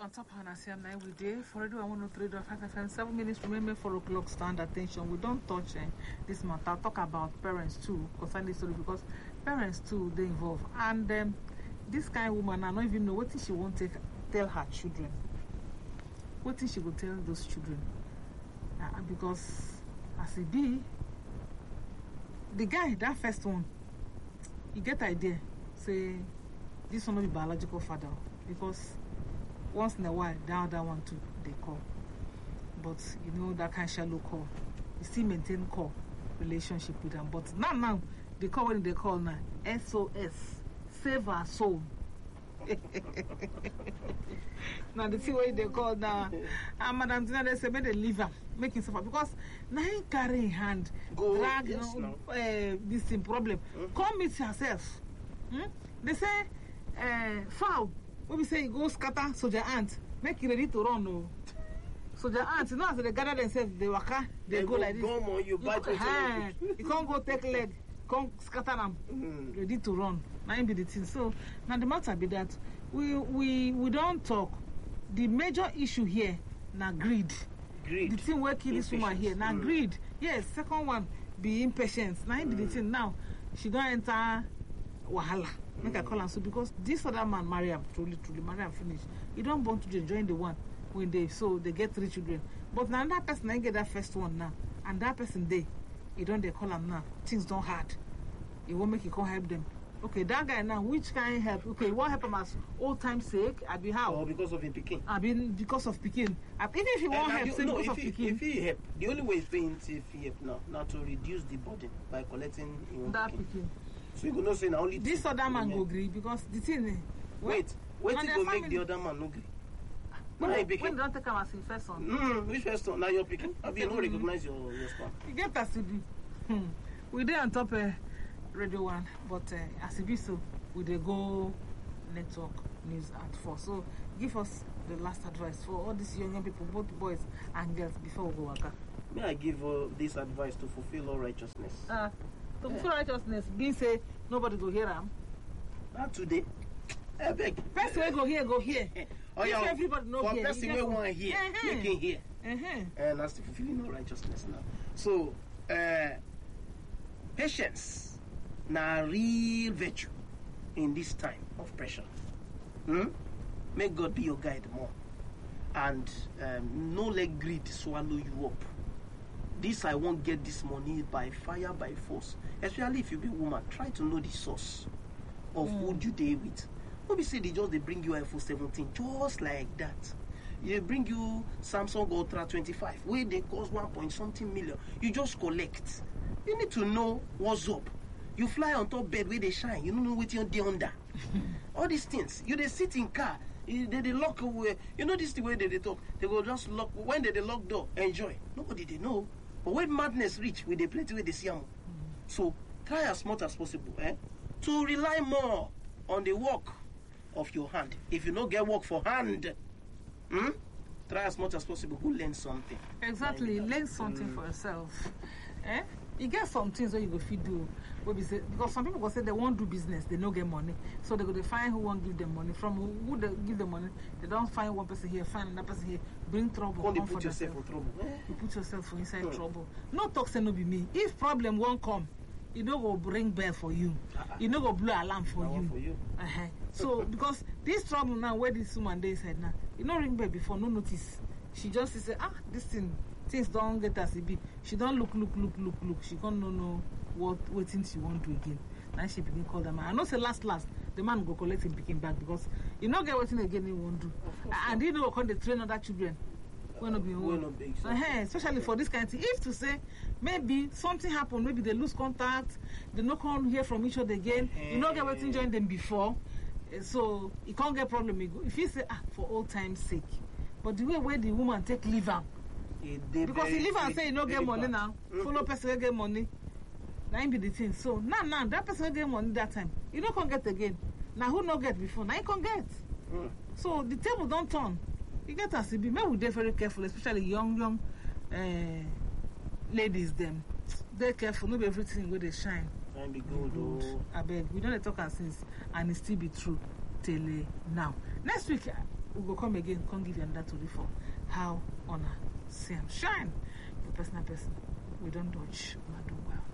on top of Anasia 9 we day for Radio 103.5 FM. 7 minutes remaining 4 o'clock. Stand attention. We don't touch this matter. I'll talk about parents too concerning this story because parents too they involve. And this kind of woman I don't even know what she won't tell her children. What she will tell those children? Because as it be, the guy that first one, he get idea say this one will be biological father because. Once in a while, the other one too, they call. But you know that kind of shallow call. You still maintain call relationship with them. But now, they call when they call now. SOS. Save our soul. Now the thing way they call now. And Madam Tina, they say, make they leave her. Make him suffer. Because now he carry in hand. Go, drag, yes, this thing problem. Come meet yourself. They say, foul. When we say you go scatter soldier ant, make you ready to run. No, soldier ants, you know, as they gather themselves, they waka, they go like this. On, you bite you can't go take leg, can't scatter them, ready to run. Now be the thing. So now the matter be that we don't talk. The major issue here now greed. Greed. The thing where kill this woman here now greed. Yes, second one be impatience. Now be the thing. Now she don't enter wahala. Make I call her so because this other man marry him truly marry him finish. He don't want to join the one when they get 3 children. But now that person I get that first one now, and that person they don't they call him now. Things don't hard. It won't make you can't help them. Okay, that guy now, which kind help? Okay, what help him as old time sake? I be how? Or because of him picking. I mean because of picking. Even if he won't help, say because of picking. If he help, the only way is paying if he help now to reduce the burden by collecting that picking. So you go not say now only this other man go agree because the thing. Wait to go make the other man no agree. When don't take him as his first son. Which first son? Now you're picking. Have you not recognize your sperm? You get ACB. We there on top Radio 1, but ACB so we dey go network news at 4. So give us the last advice for all these young people, both boys and girls, before we go waka. May I give this advice to fulfill all righteousness? To fulfill righteousness, being say nobody go hear him. Not today. I beg. First way go here. Oh yeah. Everybody know for here. For person we want here, make him here. And that's the fulfilling all righteousness now. So, patience, na real virtue in this time of pressure. Make God be your guide more, and no let greed swallow you up. This I won't get this money by fire, by force. Especially if you be a woman, try to know the source of who you deal with. Maybe say they bring you iPhone 17 just like that. They bring you Samsung Ultra 25, where they cost 1.something million. You just collect. You need to know what's up. You fly on top bed where they shine. You don't know what you're under. All these things. You they sit in car. They lock away. You know this the way they talk. They go just lock. When they lock door, enjoy. Nobody they know. But when madness reach, with the plenty where they see them. So try as much as possible, to rely more on the work of your hand. If you don't get work for hand, try as much as possible to learn something. Exactly, learn something for yourself. You get some things that you go feed do. Because some people go say they won't do business, they don't get money. So they go to find who won't give them money. From who they give them money, they don't find one person here, find another person here, bring trouble. Come you put yourself in trouble. You put yourself inside trouble. No talk say no be me. If problem won't come, you know go ring bell for you. You know go blow alarm for you. So because this trouble now where this woman they said now, you know ring bell before, no notice. She just say this things don't get as it be. She don't look. She can't know what things she want to do again. Now she begin call the man. I know say last the man go collect him picking back because you know get what thing again he won't do. And he know come they train other children. Especially for this kind of thing. If to say maybe something happened, maybe they lose contact, they no come hear from each other again. You know get what thing join them before, so you can't get problem. If you say for old time's sake, but the way where the woman take leave am. Because he leave and say he no get money now. Follow person get money. Now be the thing. So now that person get money that time. You don't can get again. Now who no get before? Now you can get. So the table don't turn. You get us to be. Maybe we dey very careful, especially young ladies. Them they're careful. Not everything where they shine. Shine be good. I beg. We don't talk and since and it still be true till now. Next week we go come again, come give you another story for how honor see am shine. The personal person, we don't dodge, una do well.